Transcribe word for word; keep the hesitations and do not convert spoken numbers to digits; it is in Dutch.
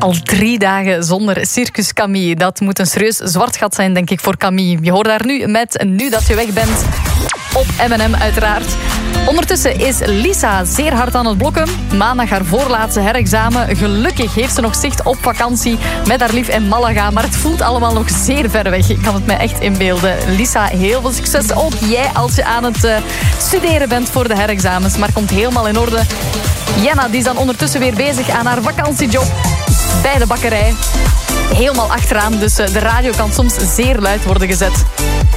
Al drie dagen zonder Circus Camille. Dat moet een serieus zwart gat zijn, denk ik, voor Camille. Je hoort daar nu met Nu dat je weg bent. Op M en M uiteraard. Ondertussen is Lisa zeer hard aan het blokken. Maandag haar voorlaatste herexamen. Gelukkig heeft ze nog zicht op vakantie met haar lief in Malaga. Maar het voelt allemaal nog zeer ver weg. Ik kan het me echt inbeelden. Lisa, heel veel succes. Ook jij als je aan het uh, studeren bent voor de herexamens. Maar komt helemaal in orde. Jenna die is dan ondertussen weer bezig aan haar vakantiejob bij de bakkerij. Helemaal achteraan, dus uh, de radio kan soms zeer luid worden gezet.